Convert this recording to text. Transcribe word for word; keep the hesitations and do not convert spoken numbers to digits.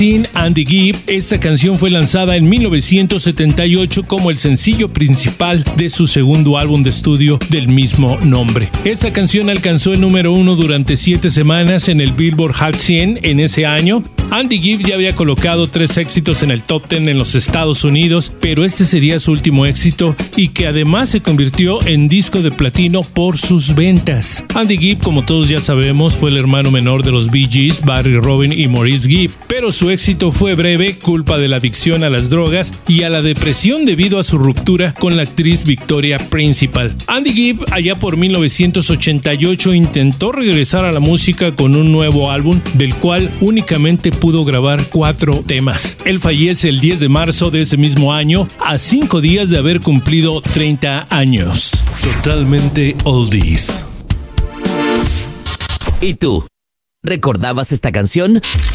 Andy Gibb. Esta canción fue lanzada en mil novecientos setenta y ocho como el sencillo principal de su segundo álbum de estudio del mismo nombre. Esta canción alcanzó el número uno durante siete semanas en el Billboard Hot cien en ese año. Andy Gibb ya había colocado tres éxitos en el top diez en los Estados Unidos, pero este sería su último éxito y que además se convirtió en disco de platino por sus ventas. Andy Gibb, como todos ya sabemos, fue el hermano menor de los Bee Gees, Barry, Robin y Maurice Gibb, pero su éxito fue breve, culpa de la adicción a las drogas y a la depresión debido a su ruptura con la actriz Victoria Principal. Andy Gibb, allá por mil novecientos ochenta y ocho, intentó regresar a la música con un nuevo álbum, del cual únicamente pudo grabar cuatro temas. Él fallece el diez de marzo de ese mismo año, a cinco días de haber cumplido treinta años. Totalmente oldies. ¿Y tú? ¿Recordabas esta canción?